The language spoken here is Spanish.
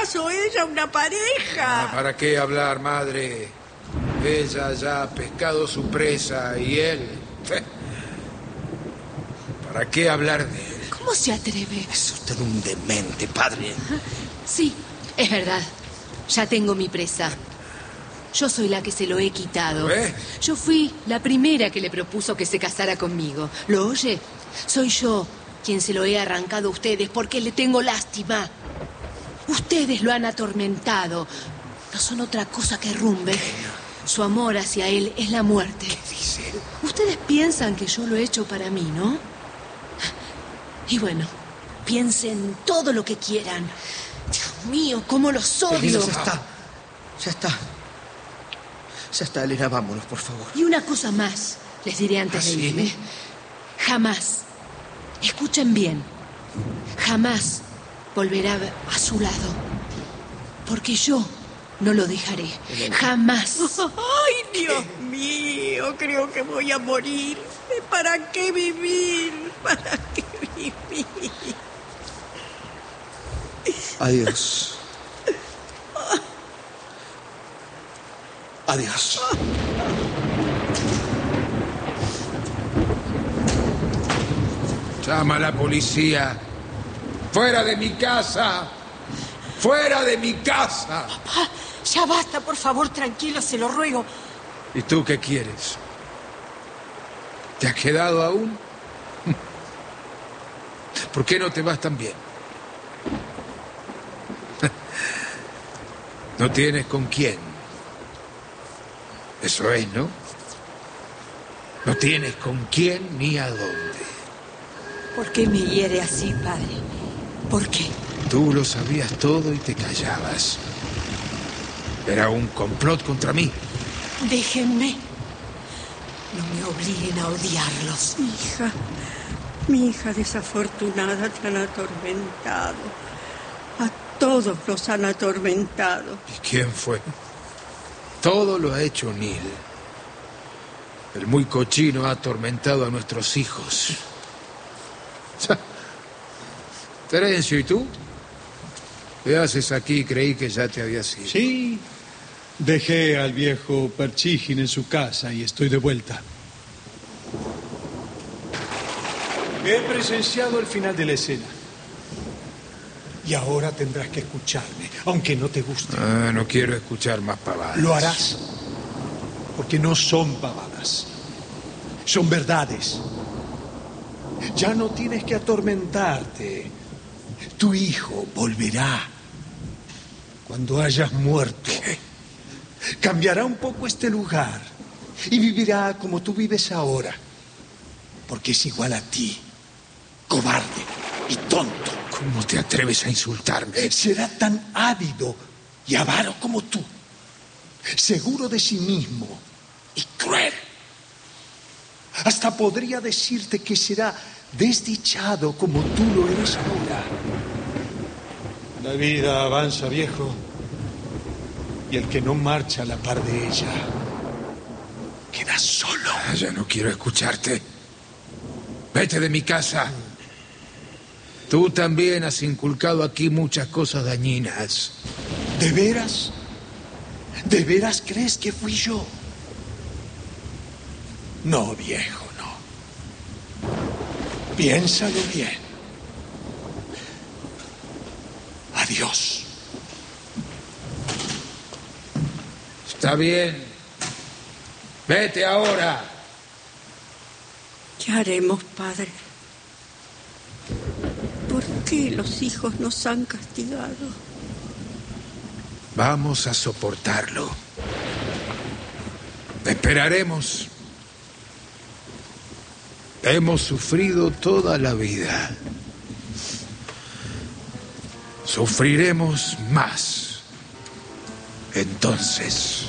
acaso ella una pareja? ¿Para qué hablar, madre? Ella ya ha pescado su presa y él... ¿Para qué hablar de él? ¿Cómo se atreve? Es usted un demente, padre. Sí, es verdad. Ya tengo mi presa. Yo soy la que se lo he quitado. Yo fui la primera que le propuso que se casara conmigo. ¿Lo oye? Soy yo quien se lo he arrancado a ustedes porque le tengo lástima. Ustedes lo han atormentado. No son otra cosa que Rumbe. Su amor hacia él es la muerte. ¿Qué dice? Ustedes piensan que yo lo he hecho para mí, ¿no? Y bueno, piensen todo lo que quieran. Dios mío, cómo los odio. Ya está, Elena, vámonos, por favor. Y una cosa más les diré antes de irme. Jamás, escuchen bien, jamás volverá a su lado. Porque yo no lo dejaré. Jamás. ¡Ay, Dios mío! Creo que voy a morir. ¿Para qué vivir? ¿Para qué vivir? Adiós. Adiós. Llama a la policía. ¡Fuera de mi casa! ¡Fuera de mi casa! Papá, ya basta, por favor, tranquilo, se lo ruego. ¿Y tú qué quieres? ¿Te has quedado aún? ¿Por qué no te vas también? No tienes con quién. Eso es, ¿no? No tienes con quién ni a dónde. ¿Por qué me hiere así, padre? ¿Por qué? Tú lo sabías todo y te callabas. Era un complot contra mí. Déjenme. No me obliguen a odiarlos. Mi hija desafortunada te han atormentado. A todos los han atormentado. ¿Y quién fue? Todo lo ha hecho Neil. El muy cochino ha atormentado a nuestros hijos. Terencio, ¿y tú? ¿Qué haces aquí? Creí que ya te habías ido. Sí, dejé al viejo Perchigin en su casa y estoy de vuelta. He presenciado el final de la escena. Y ahora tendrás que escucharme, aunque no te guste. No quiero escuchar más pavadas. Lo harás, porque no son pavadas. Son verdades. Ya no tienes que atormentarte. Tu hijo volverá cuando hayas muerto. Cambiará un poco este lugar y vivirá como tú vives ahora, porque es igual a ti, cobarde y tonto. ¿Cómo te atreves a insultarme? Será tan ávido y avaro como tú, seguro de sí mismo y cruel. Hasta podría decirte que será desdichado como tú lo eres ahora. La vida avanza, viejo, y el que no marcha a la par de ella queda solo. Ya no quiero escucharte. Vete de mi casa. Tú también has inculcado aquí muchas cosas dañinas. ¿De veras? ¿De veras crees que fui yo? No, viejo, no. Piénsalo bien. Adiós. Está bien. Vete ahora. ¿Qué haremos, padre? ¿Por qué los hijos nos han castigado? Vamos a soportarlo. Esperaremos. Hemos sufrido toda la vida. Sufriremos más. Entonces...